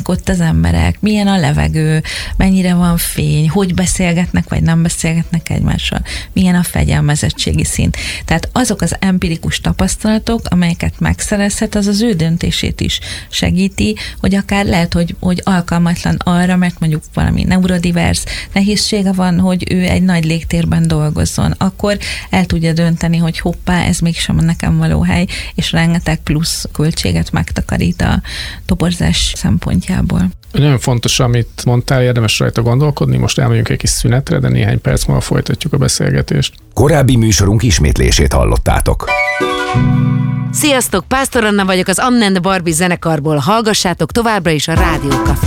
vannak ott az emberek, milyen a levegő, mennyire van fény, hogy beszélgetnek, vagy nem beszélgetnek egymással, milyen a fegyelmezettségi szint. Tehát azok az empirikus tapasztalatok, amelyeket megszerezhet, az az ő döntését is segíti, hogy akár lehet, hogy alkalmatlan arra, mert mondjuk valami neurodivers nehézsége van, hogy ő egy nagy légtérben dolgozzon, akkor el tudja dönteni, hogy hoppá, ez mégsem nekem való hely, és rengeteg plusz költséget megtakarít a toborzás szempontjából. Nagyon fontos, amit mondtál, érdemes rajta gondolkodni, most elmegyünk egy kis szünetre, de néhány perc múlva folytatjuk a beszélgetést. Korábbi műsorunk ismétlését hallottátok. Sziasztok, Pásztor Anna vagyok az Anne and Barbie zenekarból, hallgassátok továbbra is a Rádió Café.